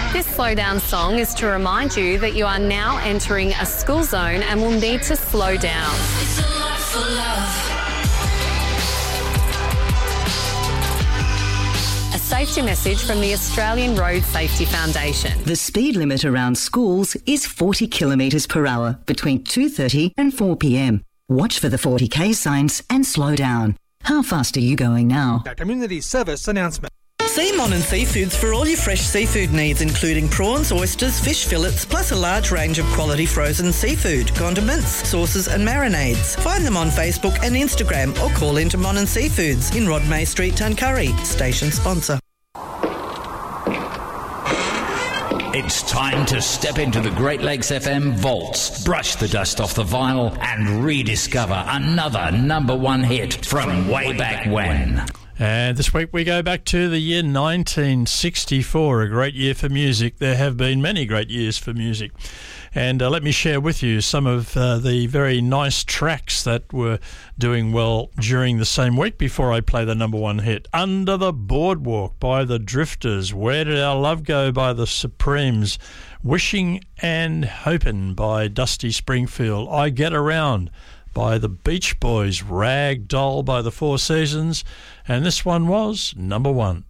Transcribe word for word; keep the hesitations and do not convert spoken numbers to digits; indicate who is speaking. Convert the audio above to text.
Speaker 1: This slow down song is to remind you that you are now entering a school zone and will need to slow down.
Speaker 2: It's a lot for love.
Speaker 1: A safety message from the Australian Road Safety Foundation.
Speaker 3: The speed limit around schools is forty kilometres per hour between two thirty and four p m. Watch for the forty k signs and slow down. How fast are you going now?
Speaker 4: A community service announcement.
Speaker 5: See Monin Seafoods for all your fresh seafood needs, including prawns, oysters, fish fillets, plus a large range of quality frozen seafood, condiments, sauces and marinades. Find them on Facebook and Instagram or call into Monin Seafoods in Rodmay Street, Tuncurry. Station sponsor.
Speaker 6: It's time to step into the Great Lakes F M vaults, brush the dust off the vinyl and rediscover another number one hit from way back when.
Speaker 7: And this week we go back to the year nineteen sixty-four, a great year for music. There have been many great years for music. And uh, let me share with you some of uh, the very nice tracks that were doing well during the same week before I play the number one hit. Under the Boardwalk by the Drifters. Where Did Our Love Go by the Supremes. Wishing and Hopin' by Dusty Springfield. I Get Around by the Beach Boys. Rag Doll by the Four Seasons. And this one was number one.